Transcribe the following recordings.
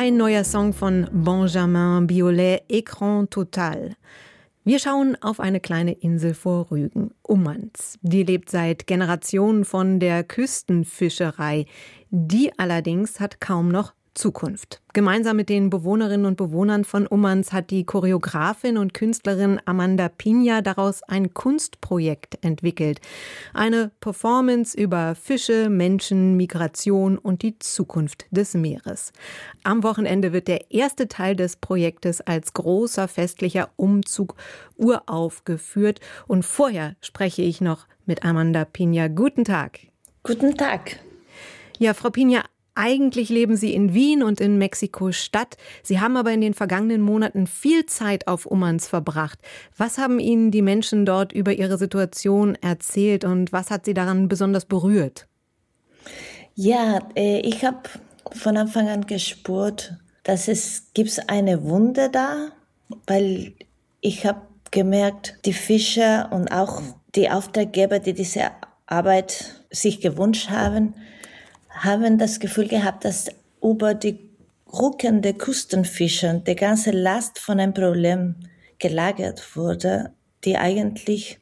Ein neuer Song von Benjamin Biolay, Écran total. Wir schauen auf eine kleine Insel vor Rügen, Ummanz. Die lebt seit Generationen von der Küstenfischerei. Die allerdings hat kaum noch Zukunft. Gemeinsam mit den Bewohnerinnen und Bewohnern von Ummanz hat die Choreografin und Künstlerin Amanda Pina daraus ein Kunstprojekt entwickelt. Eine Performance über Fische, Menschen, Migration und die Zukunft des Meeres. Am Wochenende wird der erste Teil des Projektes als großer festlicher Umzug uraufgeführt. Und vorher spreche ich noch mit Amanda Pina. Guten Tag. Guten Tag. Ja, Frau Pina, eigentlich leben Sie in Wien und in Mexiko-Stadt. Sie haben aber in den vergangenen Monaten viel Zeit auf Ummanz verbracht. Was haben Ihnen die Menschen dort über ihre Situation erzählt und was hat Sie daran besonders berührt? Ja, ich habe von Anfang an gespürt, dass gibt eine Wunde da, weil ich habe gemerkt, die Fischer und auch die Auftraggeber, die diese Arbeit sich gewünscht haben das Gefühl gehabt, dass über die Rücken der Küstenfischer die ganze Last von einem Problem gelagert wurde, die eigentlich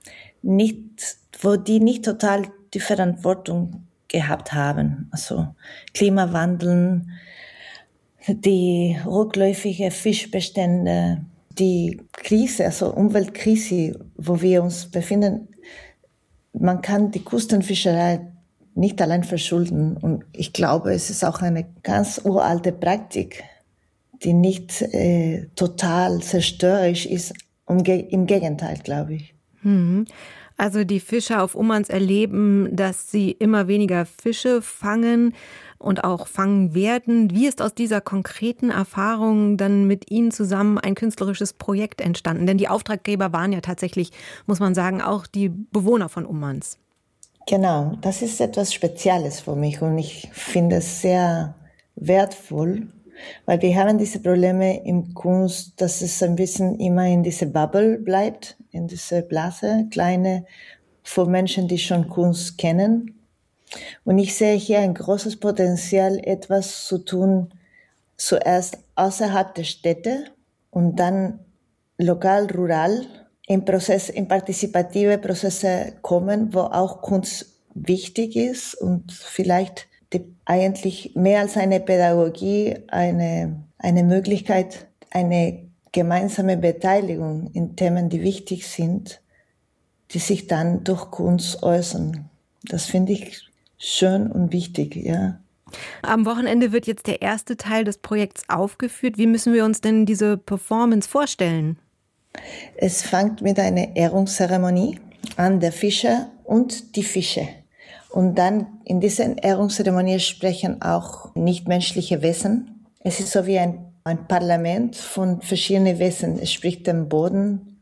wo die nicht total die Verantwortung gehabt haben. Also Klimawandel, die rückläufige Fischbestände, die Krise, also Umweltkrise, wo wir uns befinden. Man kann die Küstenfischerei nicht allein verschulden. Und ich glaube, es ist auch eine ganz uralte Praktik, die nicht total zerstörerisch ist. Im Gegenteil, glaube ich. Also die Fischer auf Ummanz erleben, dass sie immer weniger Fische fangen und auch fangen werden. Wie ist aus dieser konkreten Erfahrung dann mit Ihnen zusammen ein künstlerisches Projekt entstanden? Denn die Auftraggeber waren ja tatsächlich, muss man sagen, auch die Bewohner von Ummanz. Genau, das ist etwas Spezielles für mich und ich finde es sehr wertvoll, weil wir haben diese Probleme im Kunst, dass es ein bisschen immer in dieser Bubble bleibt, in dieser Blase, kleine, für Menschen, die schon Kunst kennen. Und ich sehe hier ein großes Potenzial, etwas zu tun, zuerst außerhalb der Städte und dann lokal, rural, in partizipative Prozesse kommen, wo auch Kunst wichtig ist und vielleicht eigentlich mehr als eine Pädagogie, eine Möglichkeit, eine gemeinsame Beteiligung in Themen, die wichtig sind, die sich dann durch Kunst äußern. Das finde ich schön und wichtig, ja. Am Wochenende wird jetzt der erste Teil des Projekts aufgeführt. Wie müssen wir uns denn diese Performance vorstellen? Es fängt mit einer Ehrungszeremonie an, der Fischer und die Fische. Und dann in dieser Ehrungszeremonie sprechen auch nichtmenschliche Wesen. Es ist so wie ein Parlament von verschiedenen Wesen. Es spricht den Boden,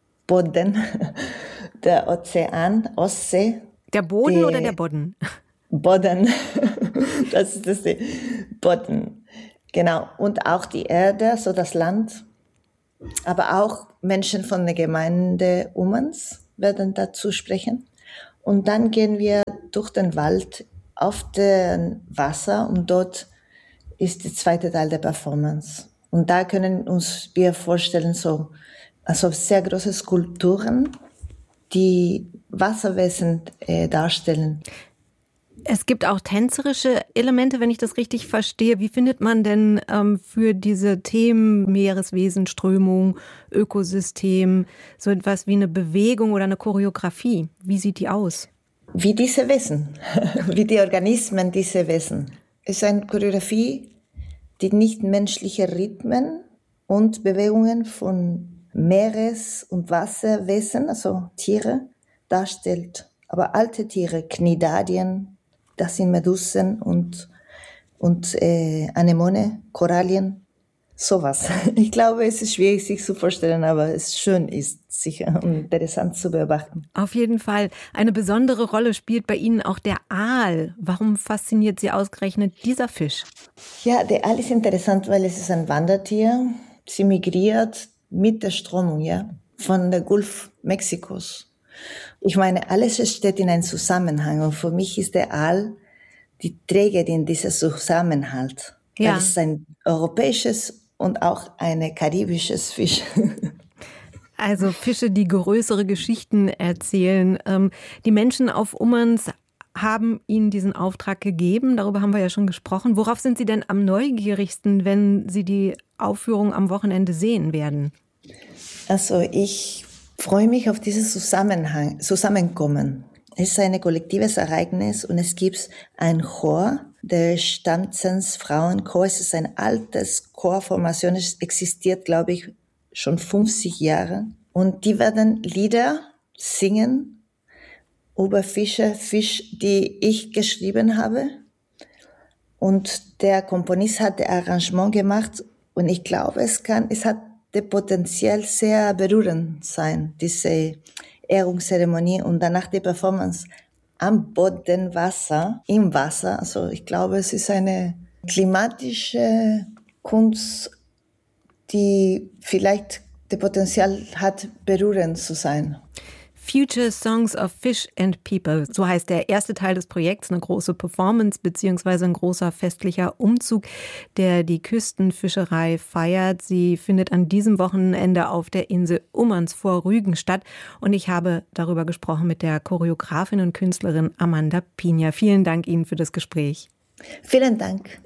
der Ozean, Ostsee. Der Boden oder der Bodden? Boden, das ist das Boden. Genau. Und auch die Erde, so das Land. Aber auch Menschen von der Gemeinde Ummanz werden dazu sprechen. Und dann gehen wir durch den Wald auf den Wasser und dort ist der zweite Teil der Performance. Und da können wir vorstellen, also sehr große Skulpturen, die Wasserwesen darstellen. Es gibt auch tänzerische Elemente, wenn ich das richtig verstehe. Wie findet man denn für diese Themen Meereswesen, Strömung, Ökosystem so etwas wie eine Bewegung oder eine Choreografie? Wie sieht die aus? Wie diese Wesen, wie die Organismen dieser Wesen. Es ist eine Choreografie, die nicht menschliche Rhythmen und Bewegungen von Meeres- und Wasserwesen, also Tiere, darstellt. Aber alte Tiere, Cnidadien, das sind Medusen und Anemone, Korallien, sowas. Ich glaube, es ist schwierig, sich zu vorstellen, aber es schön ist, sicher und interessant zu beobachten. Auf jeden Fall. Eine besondere Rolle spielt bei Ihnen auch der Aal. Warum fasziniert Sie ausgerechnet dieser Fisch? Ja, der Aal ist interessant, weil es ist ein Wandertier. Sie migriert mit der Strömung, ja, von der Golf Mexikos. Ich meine, alles steht in einem Zusammenhang und für mich ist der Aal die Trägerin dieses Zusammenhalts. Ja. Weil es ist ein europäisches und auch ein karibisches Fisch. Also Fische, die größere Geschichten erzählen. Die Menschen auf Ummanz haben Ihnen diesen Auftrag gegeben. Darüber haben wir ja schon gesprochen. Worauf sind Sie denn am neugierigsten, wenn Sie die Aufführung am Wochenende sehen werden? Also ich freue mich auf dieses Zusammenkommen. Es ist ein kollektives Ereignis und es gibt einen Chor, der Stanzens Frauenchor. Es ist ein altes Chorformation. Es existiert, glaube ich, schon 50 Jahre. Und die werden Lieder singen über Fische, die ich geschrieben habe. Und der Komponist hat das Arrangement gemacht und ich glaube, es hat das Potenzial sehr berührend sein, diese Ehrungszeremonie und danach die Performance am Boden im Wasser. Also ich glaube, es ist eine klimatische Kunst, die vielleicht das Potenzial hat, berührend zu sein. Future Songs of Fish and People, so heißt der erste Teil des Projekts, eine große Performance bzw. ein großer festlicher Umzug, der die Küstenfischerei feiert. Sie findet an diesem Wochenende auf der Insel Ummanz vor Rügen statt und ich habe darüber gesprochen mit der Choreografin und Künstlerin Amanda Pina. Vielen Dank Ihnen für das Gespräch. Vielen Dank.